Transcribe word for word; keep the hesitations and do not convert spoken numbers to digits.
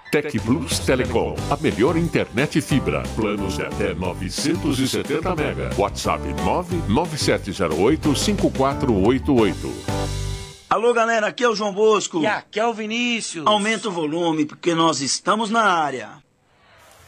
Tec Plus Telecom, a melhor internet fibra. Planos de até novecentos e setenta mega. WhatsApp nove nove sete zero oito cinco quatro oito oito. Alô, galera, aqui é o João Bosco. E aqui é o Vinícius. Aumenta o volume, porque nós estamos na área.